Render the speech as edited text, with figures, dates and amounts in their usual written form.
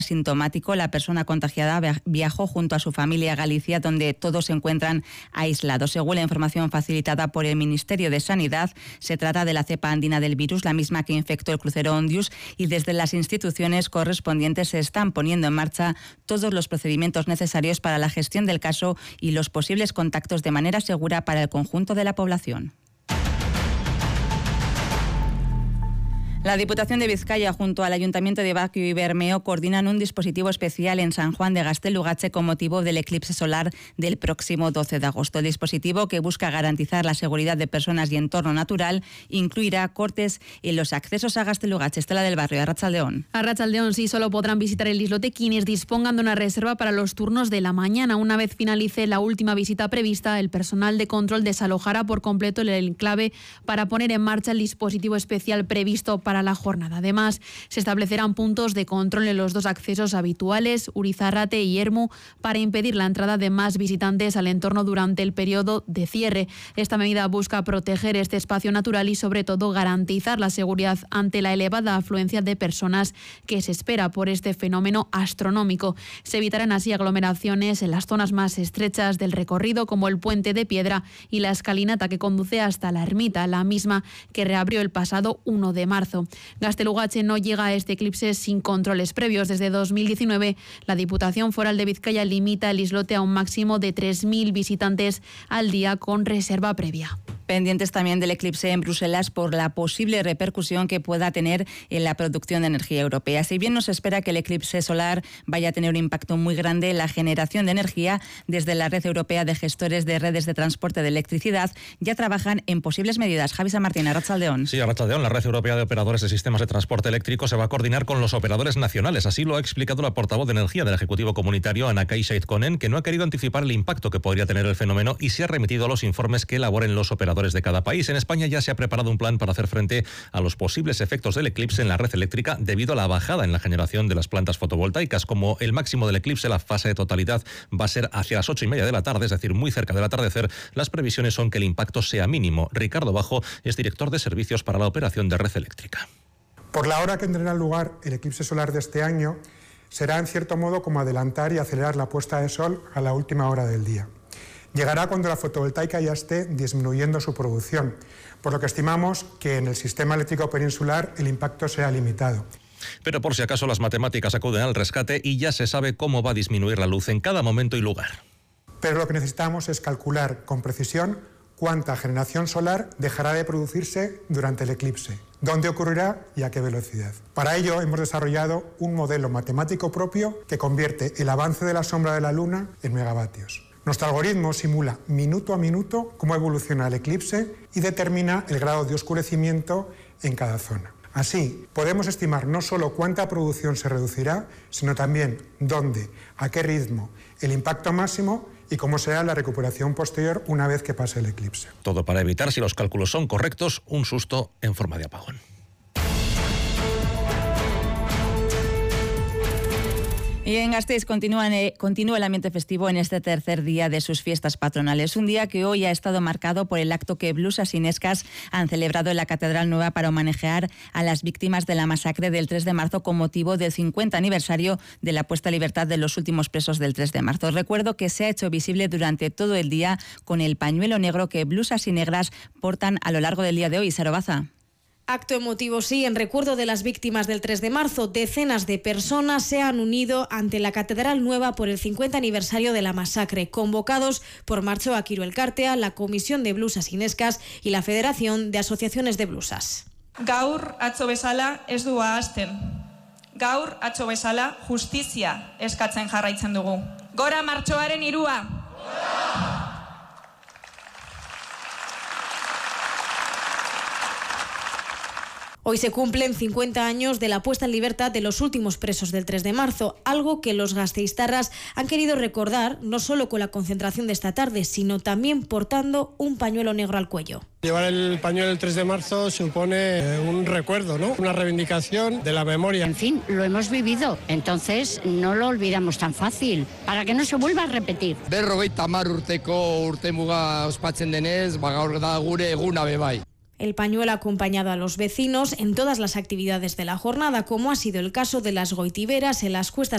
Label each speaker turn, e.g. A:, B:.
A: sintomático. La persona contagiada viajó junto a su familia a Galicia, donde todos se encuentran aislados. Según la información facilitada por el Ministerio de Sanidad, se trata de la cepa andina del virus, la misma que infectó el crucero Ondius, y desde las instituciones correspondientes se están poniendo en marcha todos los procedimientos necesarios para la gestión del caso y los posibles contactos de manera segura para el conjunto de la población. La Diputación de Vizcaya junto al Ayuntamiento de Baquio y Bermeo coordinan un dispositivo especial en San Juan de Gaztelugatxe con motivo del eclipse solar del próximo 12 de agosto. El dispositivo, que busca garantizar la seguridad de personas y entorno natural, incluirá cortes en los accesos a Gaztelugatxe. Estela del Barrio, Arratsaldeón.
B: Arratsaldeón, sí, solo podrán visitar el islote quienes dispongan de una reserva para los turnos de la mañana. Una vez finalice la última visita prevista, el personal de control desalojará por completo el enclave para poner en marcha el dispositivo especial previsto para la jornada. Además, se establecerán puntos de control en los dos accesos habituales, Urizarrate y Ermu, para impedir la entrada de más visitantes al entorno durante el periodo de cierre. Esta medida busca proteger este espacio natural y, sobre todo, garantizar la seguridad ante la elevada afluencia de personas que se espera por este fenómeno astronómico. Se evitarán así aglomeraciones en las zonas más estrechas del recorrido, como el Puente de Piedra y la escalinata que conduce hasta la ermita, la misma que reabrió el pasado 1 de marzo. Gaztelugatxe no llega a este eclipse sin controles previos. Desde 2019, la Diputación Foral de Vizcaya limita el islote a un máximo de 3.000 visitantes al día con reserva previa.
A: Pendientes también del eclipse en Bruselas por la posible repercusión que pueda tener en la producción de energía europea. Si bien no se espera que el eclipse solar vaya a tener un impacto muy grande en la generación de energía, desde la Red Europea de Gestores de Redes de Transporte de Electricidad ya trabajan en posibles medidas. Javi San Martín, Arratsaldeón.
C: Sí, Arratsaldeón. La Red Europea de Operadores de Sistemas de Transporte Eléctrico se va a coordinar con los operadores nacionales. Así lo ha explicado la portavoz de Energía del Ejecutivo Comunitario, Ana Caixa Izconen, que no ha querido anticipar el impacto que podría tener el fenómeno y se ha remitido a los informes que elaboren los operadores de cada país. En España ya se ha preparado un plan para hacer frente a los posibles efectos del eclipse en la red eléctrica debido a la bajada en la generación de las plantas fotovoltaicas. Como el máximo del eclipse, la fase de totalidad va a ser hacia las 8:30 de la tarde, es decir, muy cerca del atardecer, las previsiones son que el impacto sea mínimo. Ricardo Bajo es director de servicios para la operación de red eléctrica.
D: Por la hora que tendrá lugar el eclipse solar de este año, será en cierto modo como adelantar y acelerar la puesta de sol a la última hora del día. Llegará cuando la fotovoltaica ya esté disminuyendo su producción, por lo que estimamos que en el sistema eléctrico peninsular el impacto sea limitado.
C: Pero por si acaso las matemáticas acuden al rescate y ya se sabe cómo va a disminuir la luz en cada momento y lugar.
D: Pero lo que necesitamos es calcular con precisión cuánta generación solar dejará de producirse durante el eclipse, dónde ocurrirá y a qué velocidad. Para ello hemos desarrollado un modelo matemático propio que convierte el avance de la sombra de la Luna en megavatios. Nuestro algoritmo simula minuto a minuto cómo evoluciona el eclipse y determina el grado de oscurecimiento en cada zona. Así, podemos estimar no solo cuánta producción se reducirá, sino también dónde, a qué ritmo, el impacto máximo y cómo será la recuperación posterior una vez que pase el eclipse.
C: Todo para evitar, si los cálculos son correctos, un susto en forma de apagón.
A: Y en Gasteiz continúa el ambiente festivo en este tercer día de sus fiestas patronales. Un día que hoy ha estado marcado por el acto que Blusas Inescas han celebrado en la Catedral Nueva para homenajear a las víctimas de la masacre del 3 de marzo con motivo del 50 aniversario de la puesta a libertad de los últimos presos del 3 de marzo. Recuerdo que se ha hecho visible durante todo el día con el pañuelo negro que Blusas y Negras portan a lo largo del día de hoy. Sarobaza.
E: Acto emotivo, sí, en recuerdo de las víctimas del 3 de marzo. Decenas de personas se han unido ante la Catedral Nueva por el 50 aniversario de la masacre, convocados por Martxoa Quiru Elkartea, la Comisión de Blusas Inescas y la Federación de Asociaciones de Blusas.
F: Gaur atzo bezala ez du ahazten. Gaur atzo bezala justizia eskatzen jarraitzen dugu. Gora martxoaren 3! Gora!
E: Hoy se cumplen 50 años de la puesta en libertad de los últimos presos del 3 de marzo, algo que los gasteiztarras han querido recordar no solo con la concentración de esta tarde, sino también portando un pañuelo negro al cuello.
G: Llevar el pañuelo del 3 de marzo supone un recuerdo, ¿no? Una reivindicación de la memoria.
H: En fin, lo hemos vivido, entonces no lo olvidamos tan fácil, para que no se vuelva a repetir. 50 urteko urtemuga ospatzen denez, gaur da gure eguna be bai.
E: El pañuelo ha acompañado a los vecinos en todas las actividades de la jornada, como ha sido el caso de las goitiberas en las cuestas